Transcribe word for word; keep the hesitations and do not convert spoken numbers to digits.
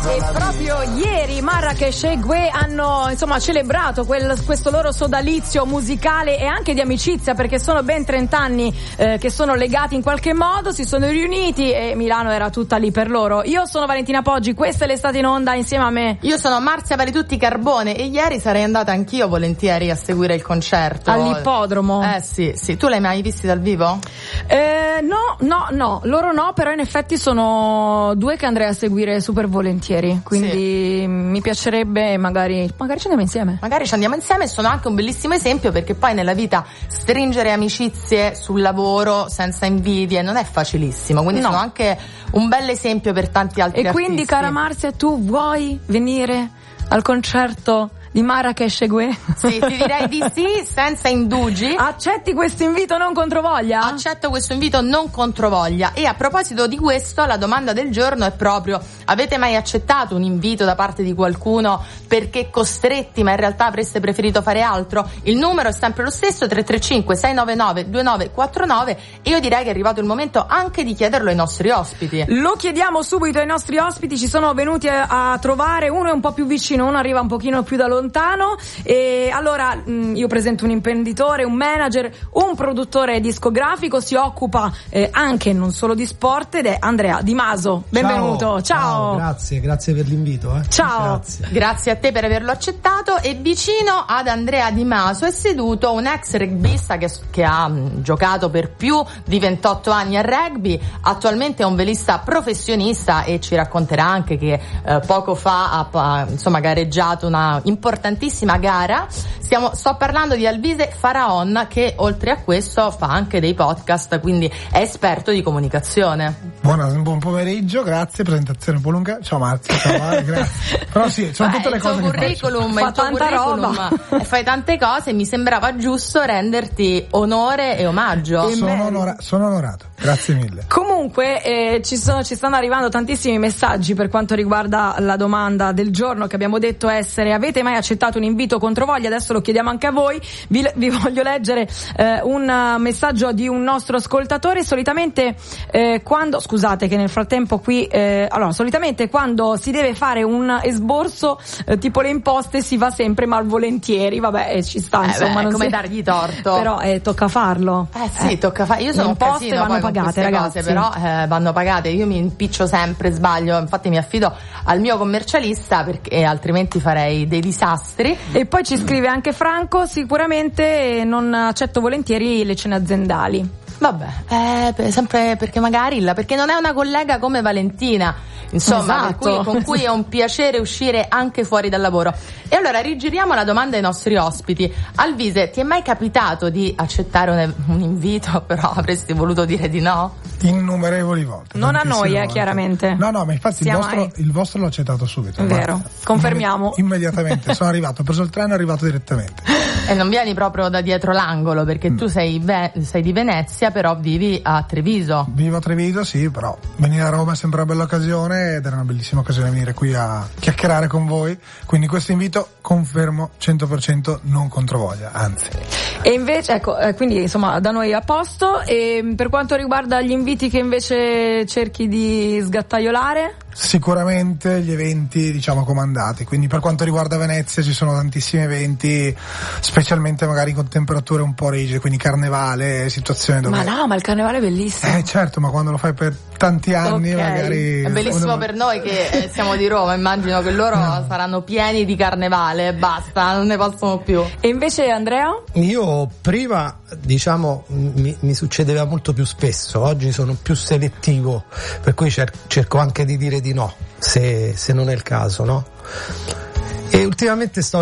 E proprio ieri Marrakesh e Gue hanno insomma celebrato quel, questo loro sodalizio musicale e anche di amicizia, perché sono ben trenta anni eh, che sono legati in qualche modo, si sono riuniti e Milano era tutta lì per loro. Io sono Valentina Poggi, questa è l'Estate in Onda insieme a me. Io sono Marzia Paritutti Carbone e ieri sarei andata anch'io volentieri a seguire il concerto. All'ippodromo? Eh sì, sì. Tu l'hai mai visti dal vivo? Eh, no, no, no, loro no, però in effetti sono due che andrei a seguire super volentieri, quindi sì. Mi piacerebbe magari, magari ci andiamo insieme. Magari ci andiamo insieme, sono anche un bellissimo esempio, perché poi nella vita stringere amicizie sul lavoro senza invidie non è facilissimo, quindi no. Sono anche un bel esempio per tanti altri e artisti. E quindi, cara Marzia, tu vuoi venire al concerto di Marrakesh e Gue? Sì, ti direi di sì, senza indugi. Accetti questo invito non controvoglia? Accetto questo invito non controvoglia. E a proposito di questo, la domanda del giorno è proprio: avete mai accettato un invito da parte di qualcuno perché costretti, ma in realtà avreste preferito fare altro? Il numero è sempre lo stesso, tre tre cinque sei nove nove due nove quattro nove, e io direi che è arrivato il momento anche di chiederlo ai nostri ospiti. Lo chiediamo subito ai nostri ospiti, ci sono venuti a, a trovare, uno è un po' più vicino, uno arriva un pochino più da lontano. E allora mh, io presento un imprenditore, un manager, un produttore discografico, si occupa eh, anche non solo di sport, ed è Andrea Di Maso. Benvenuto. Ciao. Ciao. Ciao. Grazie, grazie per l'invito. Eh. Ciao. Grazie. Grazie a te per averlo accettato. E vicino ad Andrea Di Maso è seduto un ex rugbista che, che ha mh, giocato per più di ventotto anni a rugby, attualmente è un velista professionista e ci racconterà anche che eh, poco fa ha, ha insomma gareggiato una importante importantissima gara. Stiamo, sto parlando di Alvise Faraon, che oltre a questo fa anche dei podcast, quindi è esperto di comunicazione. Buona, buon pomeriggio, grazie, presentazione un po' lunga. Ciao Marzia, ciao Vale, grazie. Però sì, sono tutte le cose che curriculum, faccio. Il tuo tanta curriculum, roba. fai tante cose e mi sembrava giusto renderti onore e omaggio. Sono, onora, sono onorato, grazie mille. Comunque eh, ci, sono, ci stanno arrivando tantissimi messaggi per quanto riguarda la domanda del giorno, che abbiamo detto essere: avete mai accettato un invito controvoglia? Adesso lo chiediamo anche a voi. Vi, vi voglio leggere eh, un messaggio di un nostro ascoltatore. Solitamente eh, quando scusate che nel frattempo qui eh, allora solitamente quando si deve fare un esborso eh, tipo le imposte si va sempre malvolentieri. Vabbè, eh, ci sta, eh insomma, beh, non come si... dargli torto, però eh, tocca farlo. Eh sì, eh. tocca fare. Io sono le imposte un casino, vanno poi pagate, ragazzi. Cose, però eh, vanno pagate. Io mi impiccio sempre, sbaglio, infatti mi affido al mio commercialista, perché altrimenti farei dei disastri. E poi ci scrive anche Franco: sicuramente non accetto volentieri le cene aziendali. Vabbè, eh, sempre perché magari la, perché non è una collega come Valentina, insomma, esatto. per cui, con cui è un piacere uscire anche fuori dal lavoro. E allora rigiriamo la domanda ai nostri ospiti. Alvise, ti è mai capitato di accettare un, un invito, però avresti voluto dire di no? Innumerevoli volte. Non a noi, eh, volte. chiaramente. No, no, ma infatti il vostro, il vostro l'ho accettato subito. Vero, guarda. confermiamo. Immediatamente, sono arrivato, ho preso il treno e arrivato direttamente. E non vieni proprio da dietro l'angolo, perché mm. tu sei, ve- sei di Venezia, però vivi a Treviso. Vivo a Treviso, sì, però venire a Roma è sempre una bella occasione, ed era una bellissima occasione venire qui a chiacchierare con voi, quindi questo invito confermo cento per cento non controvoglia, anzi. E invece, ecco, eh, quindi insomma da noi a posto. E per quanto riguarda gli inviti che invece cerchi di sgattaiolare? Sicuramente gli eventi, diciamo, comandati, quindi per quanto riguarda Venezia ci sono tantissimi eventi, specialmente magari con temperature un po' rigide, quindi carnevale, situazioni dove... Ma no, ma il carnevale è bellissimo. Eh certo, ma quando lo fai per tanti anni, okay, magari... È bellissimo uno... per noi che eh, siamo di Roma, immagino che loro no. saranno pieni di carnevale, basta, non ne possono più. E invece Andrea? Io prima, diciamo, mi, mi succedeva molto più spesso, oggi sono più selettivo, per cui cer- cerco anche di dire di no, se, se non è il caso, no? E ultimamente sto